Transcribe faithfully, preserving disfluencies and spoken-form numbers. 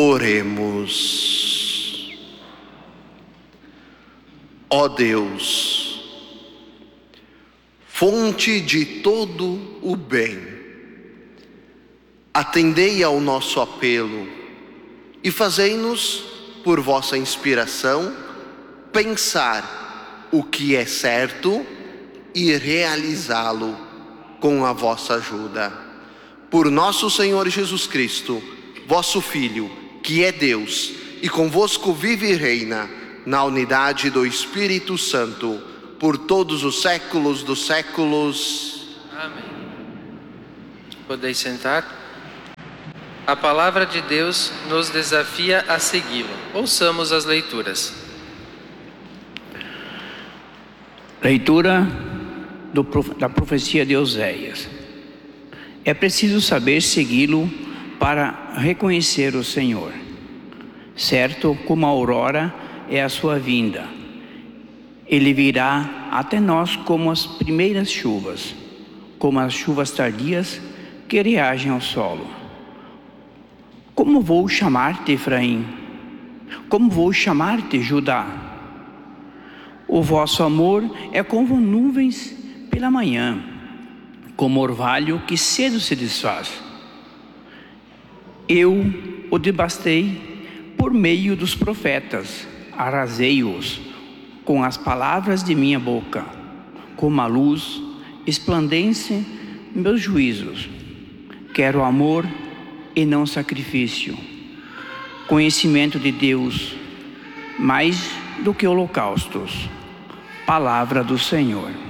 Oremos. Ó Deus, fonte de todo o bem, atendei ao nosso apelo e fazei-nos, por vossa inspiração, pensar o que é certo e realizá-lo com a vossa ajuda. Por nosso Senhor Jesus Cristo, vosso Filho, que é Deus, e convosco vive e reina, na unidade do Espírito Santo, por todos os séculos dos séculos. Amém. Podeis sentar. A palavra de Deus nos desafia a segui-lo. Ouçamos as leituras. Leitura do, da profecia de Oséias. É preciso saber segui-lo para reconhecer o Senhor. Certo como a aurora é a sua vinda. Ele virá até nós como as primeiras chuvas, como as chuvas tardias que reagem ao solo. Como vou chamar-te, Efraim? Como vou chamar-te, Judá? O vosso amor é como nuvens pela manhã, como orvalho que cedo se desfaz. Eu o devastei por meio dos profetas, arrasei-os com as palavras de minha boca, como a luz esplandece meus juízos. Quero amor e não sacrifício, conhecimento de Deus mais do que holocaustos. Palavra do Senhor.